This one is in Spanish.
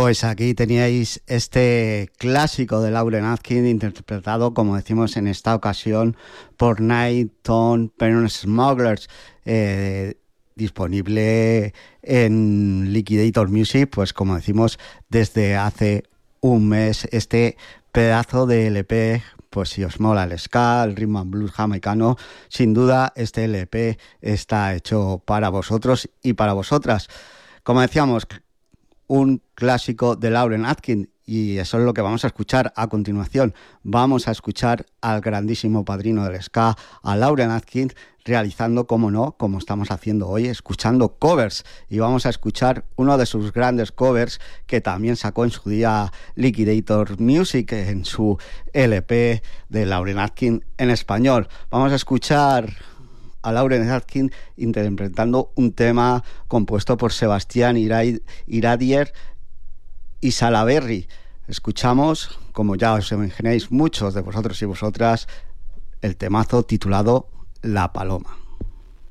Pues aquí teníais este clásico de Lauren Atkin interpretado, como decimos en esta ocasión, por Night Tone Pen Smugglers, disponible en Liquidator Music, pues como decimos, desde hace un mes. Este pedazo de LP, pues si os mola el ska, el rhythm and blues jamaicano, sin duda este LP está hecho para vosotros y para vosotras. Como decíamos, un clásico de Lauren Atkin, y eso es lo que vamos a escuchar a continuación. Vamos a escuchar al grandísimo padrino del ska, a Lauren Atkin, realizando, como no, como estamos haciendo hoy, escuchando covers, y vamos a escuchar uno de sus grandes covers que también sacó en su día Liquidator Music en su LP de Lauren Atkin en español. Vamos a escuchar a Lauren Atkin interpretando un tema compuesto por Sebastián Iradier y Salaberry. Escuchamos, como ya os imagináis muchos de vosotros y vosotras, el temazo titulado La Paloma.